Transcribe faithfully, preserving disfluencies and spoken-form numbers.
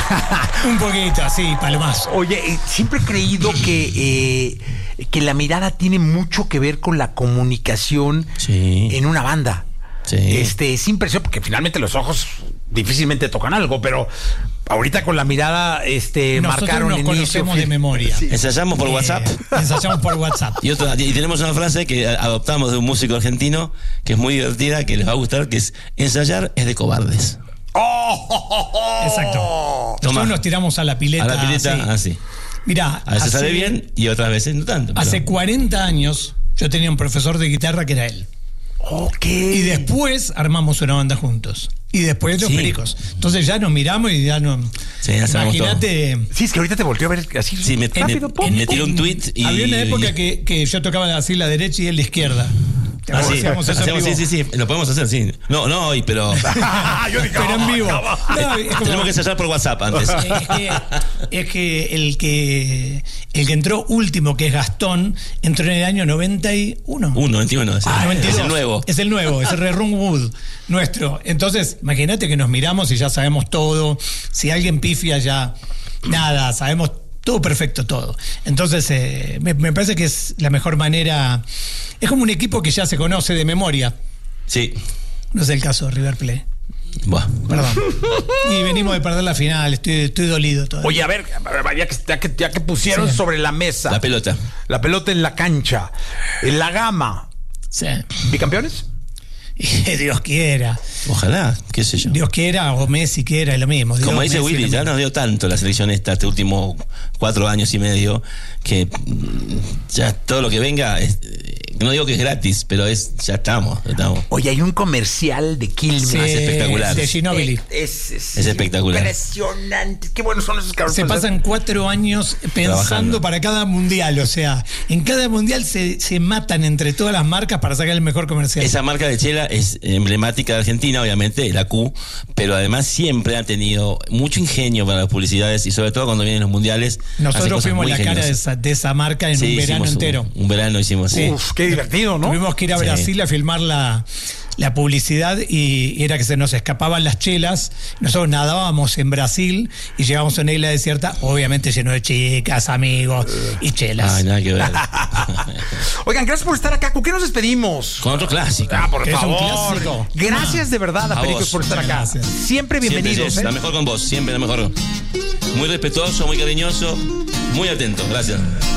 Un poquito, así, palomazo. Oye, siempre he creído que, eh, que la mirada tiene mucho que ver con la comunicación sí. en una banda. Sí. Este, es impresionante, porque finalmente los ojos difícilmente tocan algo, pero ahorita con la mirada este, Nosotros marcaron nos inicio, conocemos fin. de memoria. Sí. Ensayamos por Eh, WhatsApp. Ensayamos por WhatsApp. Y, otra, y tenemos una frase que adoptamos de un músico argentino que es muy divertida, que les va a gustar, que es: ensayar es de cobardes. ¡Oh! Exacto. Nosotros Toma. nos tiramos a la pileta. A la pileta, así. así. Mirá, A veces hace, sale bien y otras veces no tanto. pero- hace cuarenta años yo tenía un profesor de guitarra que era él. Ok. Y después armamos una banda juntos. Y después los Sí. Pericos. Entonces ya nos miramos y ya no. Sí, ya sabemos Imagínate. Sí, es que ahorita te volteó a ver así. Sí, me, rápido, me- pum, me pum. tiró un tweet y... Había una época que, que yo tocaba así la derecha y él la izquierda. Ah, sí, Hacíamos eso en hacemos- sí, vivo. sí, sí, lo podemos hacer, sí. No, no hoy, pero Yo dije, Pero en "Oh, vivo. no". No, es como- tenemos que ensayar por WhatsApp antes. Es que, es que el que el que entró último, que es Gastón, entró en el año noventa y uno. Uno, veintiuno, es, Ah, el- noventa y es dos. el nuevo. Es el nuevo, es el Rerun Wood nuestro. Entonces, imagínate que nos miramos y ya sabemos todo. Si alguien pifia, ya nada, sabemos todo perfecto, todo. Entonces, eh, me, me parece que es la mejor manera. Es como un equipo que ya se conoce de memoria. Sí. No es el caso de River Plate. Buah. Perdón. Y venimos de perder la final, estoy, estoy dolido todavía. Oye, a ver, ya que, ya que, ya que pusieron Sí. sobre la mesa La pelota. la pelota en la cancha, en la gama, Sí. ¿bicampeones? Y Dios quiera. Ojalá, qué sé yo. Dios quiera o Messi quiera, es lo mismo. Dios, Como dice Messi, Willy, lo ya mismo. nos dio tanto la selección esta, este último cuatro años y medio, que mm, ya todo lo que venga, es, eh, no digo que es gratis, pero es ya estamos. Ya estamos. Oye, hay un comercial de Quilmes. Sí, es espectacular. De Ginóbili. Es, es, Es espectacular. Impresionante. Qué buenos son esos cabrones. Se pasan cuatro años pensando Trabajando. para cada mundial. O sea, en cada mundial se, se matan entre todas las marcas para sacar el mejor comercial. Esa marca de chela es emblemática de Argentina, obviamente, la Q, pero además siempre ha tenido mucho ingenio para las publicidades y sobre todo cuando vienen los mundiales. hace Nosotros cosas fuimos muy la cara de ingeniosas. esa, de esa marca en Sí, un verano hicimos un- entero. Un, verano hicimos, sí. Uf, qué divertido, ¿no? Tuvimos que ir a Sí. Brasil a filmar la, la publicidad y era que se nos escapaban las chelas. Nosotros nadábamos en Brasil y llegamos a una isla desierta, obviamente lleno de chicas, amigos y chelas. Ay, nada que ver. Oigan, gracias por estar acá. ¿Con qué nos despedimos? Con otro clásico. Ah, por ¿Es un favor. clásico? Gracias de verdad a A Pericos vos. por estar acá. Gracias. Siempre Siempre, bienvenidos. Jess, ¿eh? la mejor con vos, siempre la mejor. Muy respetuoso, muy cariñoso, muy atento. Gracias.